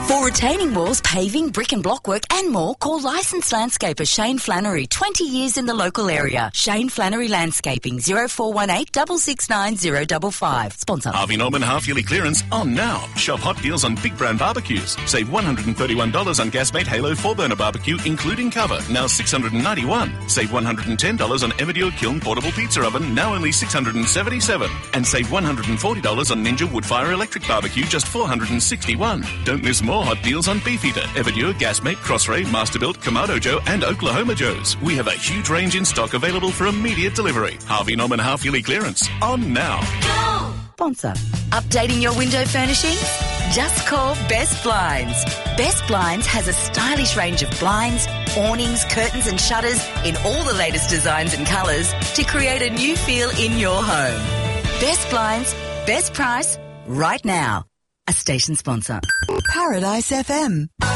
For retaining walls, paving, brick and block work and more, call licensed landscaper Shane Flannery, 20 years in the local area. Shane Flannery Landscaping, 0418 669 055. Sponsor. Harvey Norman half-yearly clearance on now. Shop hot deals on big brand barbecues. Save $131 on Gasmate Halo 4-burner barbecue, including cover, now $691. Save $110 on Emmerdale Kiln portable pizza oven, now only $677. And save $140 on Ninja Woodfire electric barbecue, just $461. Don't miss more hot deals on Beefeater, Everdure, Gasmate, Crossray, Masterbuilt, Kamado Joe and Oklahoma Joe's. We have a huge range in stock available for immediate delivery. Harvey Norman half-yearly clearance on now. Go! Sponsor. Updating your window furnishings? Just call Best Blinds. Best Blinds has a stylish range of blinds, awnings, curtains and shutters in all the latest designs and colours to create a new feel in your home. Best Blinds, best price, right now. A station sponsor. Paradise FM.